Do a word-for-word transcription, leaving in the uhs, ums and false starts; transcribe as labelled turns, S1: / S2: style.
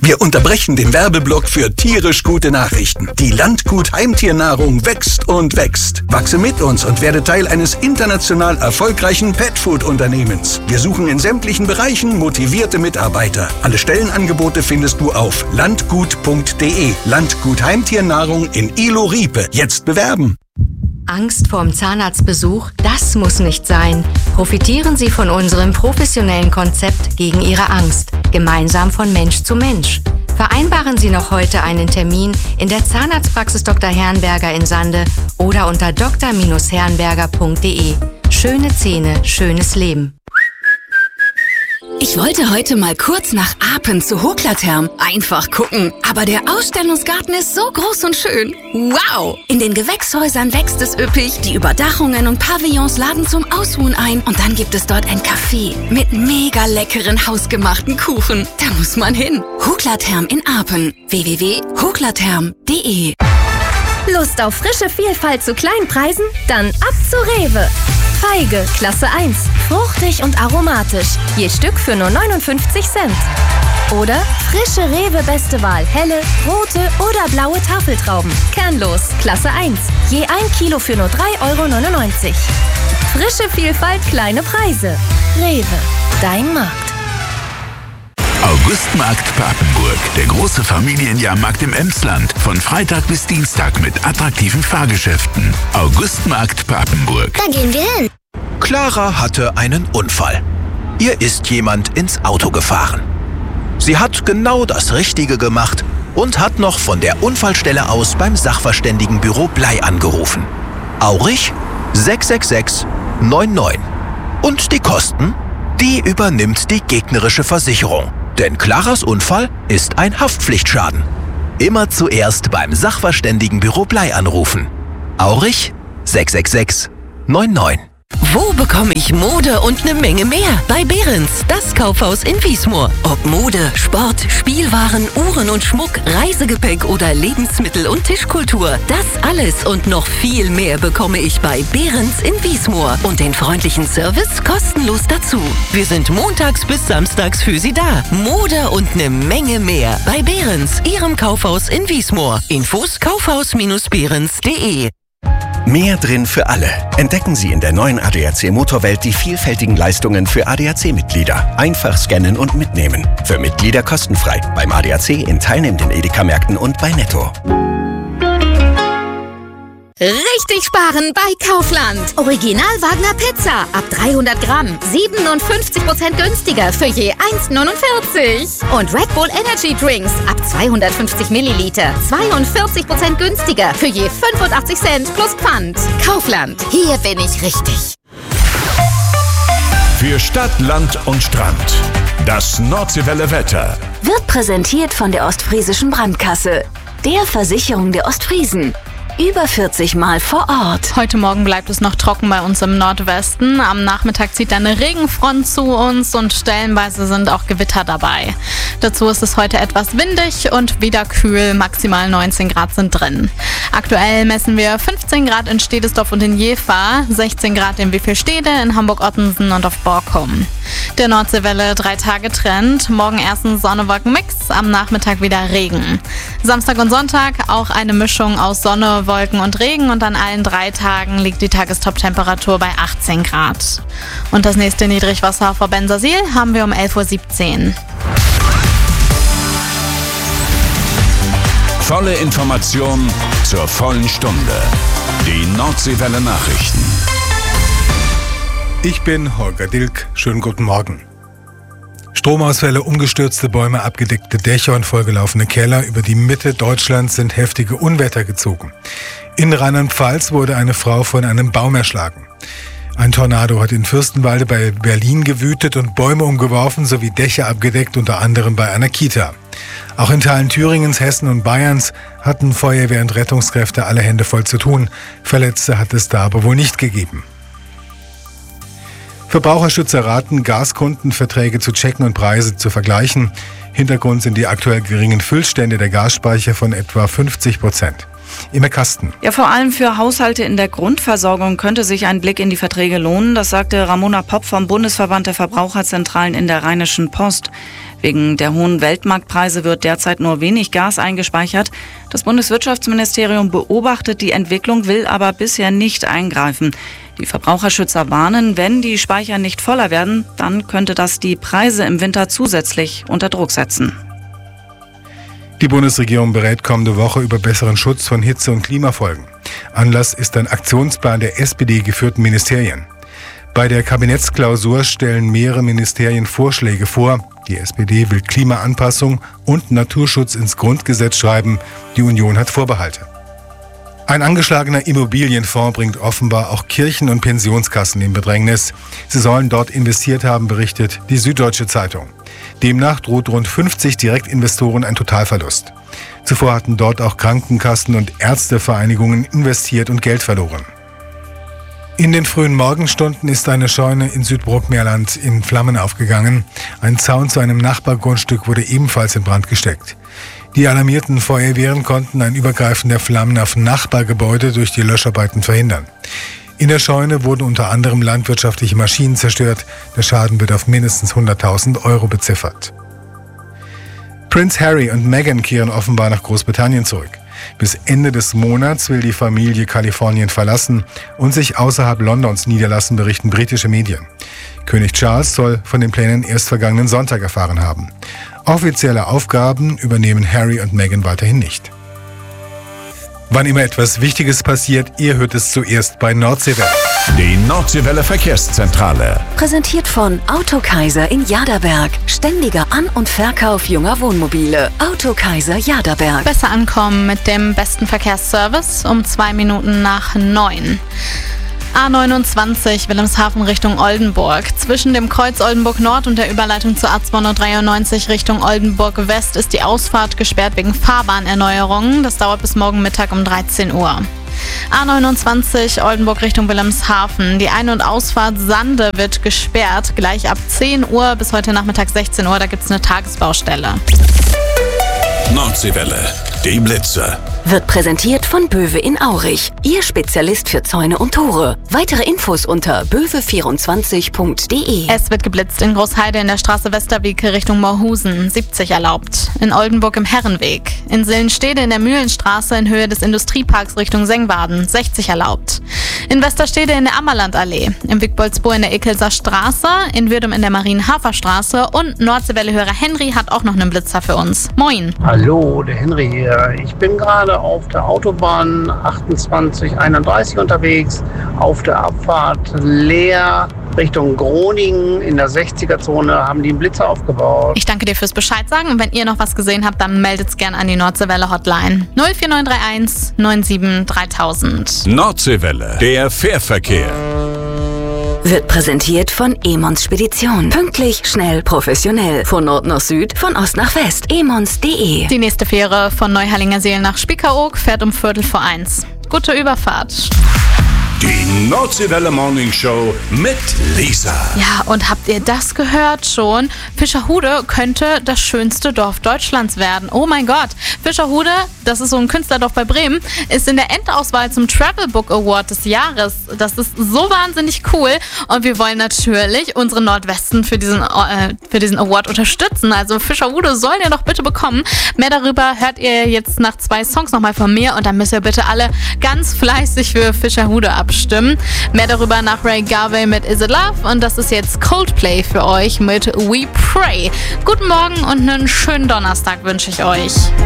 S1: Wir unterbrechen den Werbeblock für tierisch gute Nachrichten. Die Landgut Heimtiernahrung wächst und wächst. Wachse mit uns und werde Teil eines international erfolgreichen Petfood-Unternehmens. Wir suchen in sämtlichen Bereichen motivierte Mitarbeiter. Alle Stellenangebote findest du auf landgut punkt de. Landgut Heimtiernahrung in Ilo-Riepe. Jetzt bewerben.
S2: Angst vorm Zahnarztbesuch? Das muss nicht sein. Profitieren Sie von unserem professionellen Konzept gegen Ihre Angst. Gemeinsam von Mensch zu Mensch. Vereinbaren Sie noch heute einen Termin in der Zahnarztpraxis Doktor Herrenberger in Sande oder unter d r herrenberger punkt de. Schöne Zähne, schönes Leben.
S3: Ich wollte heute mal kurz nach Apen zu Hoklatherm. Einfach gucken. Aber der Ausstellungsgarten ist so groß und schön. Wow! In den Gewächshäusern wächst es üppig. Die Überdachungen und Pavillons laden zum Ausruhen ein. Und dann gibt es dort ein Café mit mega leckeren hausgemachten Kuchen. Da muss man hin. Hoklatherm in Apen. w w w punkt hoklatherm punkt de.
S4: Lust auf frische Vielfalt zu Kleinpreisen? Dann ab zu Rewe. Feige, Klasse eins. Fruchtig und aromatisch. Je Stück für nur neunundfünfzig Cent. Oder frische Rewe Beste Wahl. Helle, rote oder blaue Tafeltrauben. Kernlos, Klasse eins. Je ein Kilo für nur drei Euro neunundneunzig. Frische Vielfalt, kleine Preise. Rewe, dein Markt.
S5: Augustmarkt Papenburg, der große Familienjahrmarkt im Emsland. Von Freitag bis Dienstag mit attraktiven Fahrgeschäften. Augustmarkt Papenburg.
S6: Da gehen wir hin.
S7: Clara hatte einen Unfall. Ihr ist jemand ins Auto gefahren. Sie hat genau das Richtige gemacht und hat noch von der Unfallstelle aus beim Sachverständigenbüro Blei angerufen. Aurich sechs sechs sechs neun neun. Und die Kosten? Die übernimmt die gegnerische Versicherung. Denn Claras Unfall ist ein Haftpflichtschaden. Immer zuerst beim Sachverständigenbüro Blei anrufen. Aurich sechs sechs sechs neun neun.
S8: Wo bekomme ich Mode und eine Menge mehr? Bei Behrens, das Kaufhaus in Wiesmoor. Ob Mode, Sport, Spielwaren, Uhren und Schmuck, Reisegepäck oder Lebensmittel und Tischkultur. Das alles und noch viel mehr bekomme ich bei Behrens in Wiesmoor. Und den freundlichen Service kostenlos dazu. Wir sind montags bis samstags für Sie da. Mode und eine Menge mehr. Bei Behrens, Ihrem Kaufhaus in Wiesmoor. Infos kaufhaus Bindestrich behrens punkt de.
S9: Mehr drin für alle. Entdecken Sie in der neuen A D A C Motorwelt die vielfältigen Leistungen für A D A C-Mitglieder. Einfach scannen und mitnehmen. Für Mitglieder kostenfrei. Beim A D A C in teilnehmenden Edeka-Märkten und bei Netto.
S3: Richtig sparen bei Kaufland. Original Wagner Pizza ab dreihundert Gramm. siebenundfünfzig Prozent günstiger für je eins neunundvierzig. Und Red Bull Energy Drinks ab zweihundertfünfzig Milliliter. zweiundvierzig Prozent günstiger für je fünfundachtzig Cent plus Pfand. Kaufland. Hier bin ich richtig.
S5: Für Stadt, Land und Strand. Das Nordseewelle Wetter.
S3: Wird präsentiert von der Ostfriesischen Brandkasse. Der Versicherung der Ostfriesen. Über vierzig Mal vor Ort.
S10: Heute Morgen bleibt es noch trocken bei uns im Nordwesten. Am Nachmittag zieht eine Regenfront zu uns und stellenweise sind auch Gewitter dabei. Dazu ist es heute etwas windig und wieder kühl. Maximal neunzehn Grad sind drin. Aktuell messen wir fünfzehn Grad in Stedesdorf und in Jever, sechzehn Grad in Wievielstede, in Hamburg-Ottensen und auf Borkum. Der Nordseewelle drei Tage Trend. Morgen erstens Sonne-Wolken-Mix, am Nachmittag wieder Regen. Samstag und Sonntag auch eine Mischung aus Sonne, Wolken und Regen und an allen drei Tagen liegt die Tagestop-Temperatur bei achtzehn Grad. Und das nächste Niedrigwasser vor Bensersiel haben wir um elf Uhr siebzehn.
S5: Volle Information zur vollen Stunde. Die Nordseewelle Nachrichten.
S11: Ich bin Holger Dilk. Schönen guten Morgen. Stromausfälle, umgestürzte Bäume, abgedeckte Dächer und vollgelaufene Keller. Über die Mitte Deutschlands sind heftige Unwetter gezogen. In Rheinland-Pfalz wurde eine Frau von einem Baum erschlagen. Ein Tornado hat in Fürstenwalde bei Berlin gewütet und Bäume umgeworfen sowie Dächer abgedeckt, unter anderem bei einer Kita. Auch in Teilen Thüringens, Hessen und Bayerns hatten Feuerwehr und Rettungskräfte alle Hände voll zu tun. Verletzte hat es da aber wohl nicht gegeben. Verbraucherschützer raten, Gaskundenverträge zu checken und Preise zu vergleichen. Hintergrund sind die aktuell geringen Füllstände der Gasspeicher von etwa fünfzig Prozent. Immer Kasten.
S12: Ja, vor allem für Haushalte in der Grundversorgung könnte sich ein Blick in die Verträge lohnen. Das sagte Ramona Popp vom Bundesverband der Verbraucherzentralen in der Rheinischen Post. Wegen der hohen Weltmarktpreise wird derzeit nur wenig Gas eingespeichert. Das Bundeswirtschaftsministerium beobachtet die Entwicklung, will aber bisher nicht eingreifen. Die Verbraucherschützer warnen, wenn die Speicher nicht voller werden, dann könnte das die Preise im Winter zusätzlich unter Druck setzen.
S11: Die Bundesregierung berät kommende Woche über besseren Schutz von Hitze- und Klimafolgen. Anlass ist ein Aktionsplan der S P D-geführten Ministerien. Bei der Kabinettsklausur stellen mehrere Ministerien Vorschläge vor. Die S P D will Klimaanpassung und Naturschutz ins Grundgesetz schreiben. Die Union hat Vorbehalte. Ein angeschlagener Immobilienfonds bringt offenbar auch Kirchen und Pensionskassen in Bedrängnis. Sie sollen dort investiert haben, berichtet die Süddeutsche Zeitung. Demnach droht rund fünfzig Direktinvestoren ein Totalverlust. Zuvor hatten dort auch Krankenkassen und Ärztevereinigungen investiert und Geld verloren. In den frühen Morgenstunden ist eine Scheune in Südbrookmerland in Flammen aufgegangen. Ein Zaun zu einem Nachbargrundstück wurde ebenfalls in Brand gesteckt. Die alarmierten Feuerwehren konnten ein Übergreifen der Flammen auf Nachbargebäude durch die Löscharbeiten verhindern. In der Scheune wurden unter anderem landwirtschaftliche Maschinen zerstört. Der Schaden wird auf mindestens hunderttausend Euro beziffert. Prince Harry und Meghan kehren offenbar nach Großbritannien zurück. Bis Ende des Monats will die Familie Kalifornien verlassen und sich außerhalb Londons niederlassen, berichten britische Medien. König Charles soll von den Plänen erst vergangenen Sonntag erfahren haben. Offizielle Aufgaben übernehmen Harry und Meghan weiterhin nicht. Wann immer etwas Wichtiges passiert, ihr hört es zuerst bei Nordseewelle.
S5: Die Nordseewelle Verkehrszentrale.
S3: Präsentiert von Autokaiser in Jaderberg. Ständiger An- und Verkauf junger Wohnmobile. Autokaiser Jaderberg.
S10: Besser ankommen mit dem besten Verkehrsservice um zwei Minuten nach neun. A neunundzwanzig Wilhelmshaven Richtung Oldenburg. Zwischen dem Kreuz Oldenburg Nord und der Überleitung zur A zweihundertdreiundneunzig Richtung Oldenburg West ist die Ausfahrt gesperrt wegen Fahrbaherneuerungen. Das dauert bis morgen Mittag um dreizehn Uhr. A neunundzwanzig Oldenburg Richtung Wilhelmshaven. Die Ein- und Ausfahrt Sande wird gesperrt. Gleich ab zehn Uhr bis heute Nachmittag sechzehn Uhr. Da gibt es eine Tagesbaustelle.
S1: Nordseewelle, die Blitze.
S3: Wird präsentiert von Böwe in Aurich. Ihr Spezialist für Zäune und Tore. Weitere Infos unter böwe vierundzwanzig punkt de.
S10: Es wird geblitzt in Großheide in der Straße Westerwieke Richtung Morhusen. siebzig erlaubt. In Oldenburg im Herrenweg. In Sillenstede in der Mühlenstraße in Höhe des Industrieparks Richtung Sengbaden. sechzig erlaubt. In Westerstede in der Ammerlandallee. Im Wigboldsbo in der Ekelser Straße. In Würdum in der Marienhaferstraße. Und Nordseewelle-Hörer Henry hat auch noch einen Blitzer für uns. Moin.
S6: Hallo, der Henry hier. Ich bin gerade auf der Autobahn achtundzwanzig einunddreißig unterwegs, auf der Abfahrt Leer Richtung Groningen in der sechziger-Zone haben die einen Blitzer aufgebaut.
S10: Ich danke dir fürs Bescheid sagen und wenn ihr noch was gesehen habt, dann meldet's gern an die Nordseewelle Hotline null vier neun drei eins neun sieben dreitausend.
S1: Nordseewelle, der Fährverkehr.
S3: Wird präsentiert von Emons Spedition. Pünktlich, schnell, professionell. Von Nord nach Süd, von Ost nach West. emons punkt de.
S10: Die nächste Fähre von Neuhallingerseel nach Spiekeroog fährt um Viertel vor eins. Gute Überfahrt.
S1: Die Nordseewelle Morning Show mit Lisa.
S10: Ja, und habt ihr das gehört schon? Fischerhude könnte das schönste Dorf Deutschlands werden. Oh mein Gott. Fischerhude, das ist so ein Künstlerdorf bei Bremen, ist in der Endauswahl zum Travel Book Award des Jahres. Das ist so wahnsinnig cool. Und wir wollen natürlich unseren Nordwesten für diesen, äh, für diesen Award unterstützen. Also Fischerhude sollen ja doch bitte bekommen. Mehr darüber hört ihr jetzt nach zwei Songs nochmal von mir. Und dann müsst ihr bitte alle ganz fleißig für Fischerhude abstimmen. Mehr darüber nach Ray Garvey mit Is It Love und das ist jetzt Coldplay für euch mit We Pray. Guten Morgen und einen schönen Donnerstag wünsche ich euch.